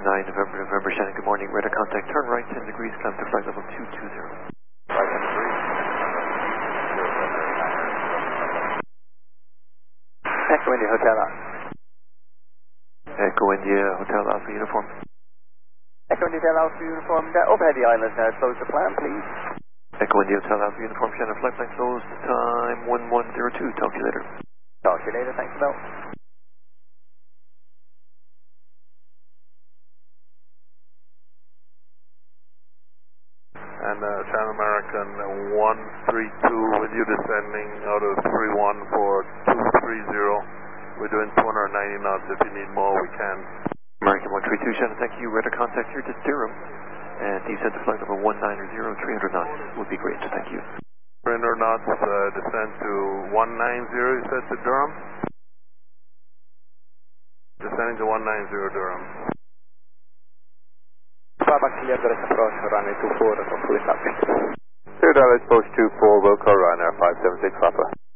November, Shannon, good morning. Radar contact, turn right 10 degrees, climb to flight level 220. Echo India Hotel Alpha. Echo India Hotel Alpha uniform. Echo India Hotel Alpha uniform, overhead the island, close the plan, please. Echo India Hotel Alpha uniform, Shannon, flight plan closed, time 1102, talk to you later. Talk to you later, thanks, Bill. And Channel American 132 with you descending out of 31 for 230. We're doing 290 knots. If you need more, we can. American 132, Shannon, thank you. Radar contact here to Durham. And descend to flight level 190, 300 knots would be great, thank you. 300 knots, descend to 190, you said, to Durham? Descending to 190, Durham. Starbuck clear direct approach, runway 24, for full establishment. Clear direct approach 24, Wilco, Ryanair 576 Papa.